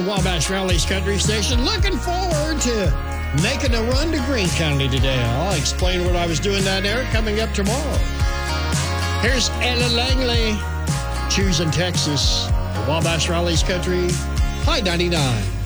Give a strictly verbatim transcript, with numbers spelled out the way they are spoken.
Wabash Valley's Country Station. Looking forward to making a run to Greene County today. I'll explain what I was doing down there coming up tomorrow. Here's Ella Langley, choosing Texas. Wabash Valley's Country, High ninety-nine.